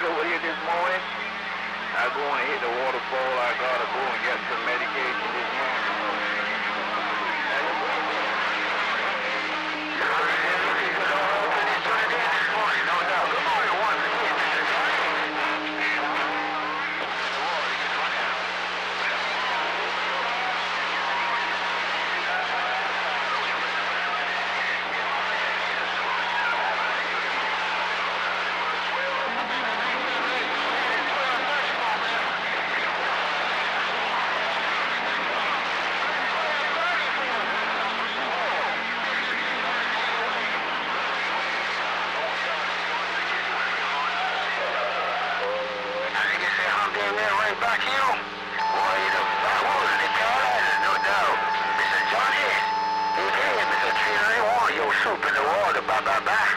over here this morning. I go and hit the waterfall. I gotta go and get some medication this morning. Back here, boy, the backwoods, the Carolinas, no doubt. Mr. Johnny, hey, Mr. Trina, they want your soup in the water, bye.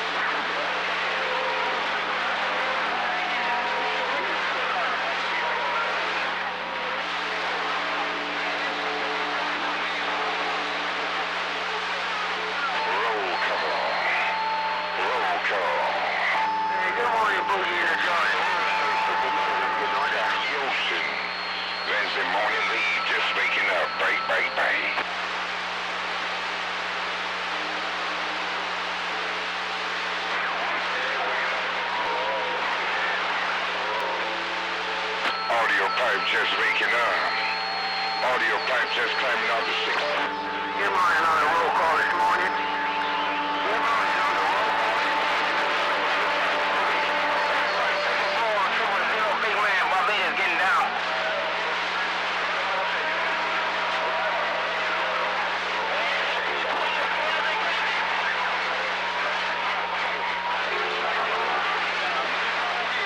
Roll call. Hey, good morning, Boogie and Johnny. Wednesday morning leave, just waking up, bang. Audio pipe just waking up. Audio pipe just climbing out the 6. Give mine another roll call this morning.